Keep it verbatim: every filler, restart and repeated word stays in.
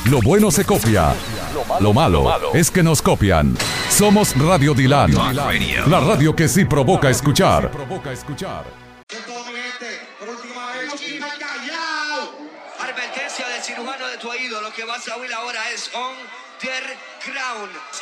Lo bueno se copia. Lo malo es que nos copian. Somos Radio Dilan, la radio que sí provoca escuchar. Advertencia del cirujano de tu oído. Lo que vas a oír ahora es On The Ground.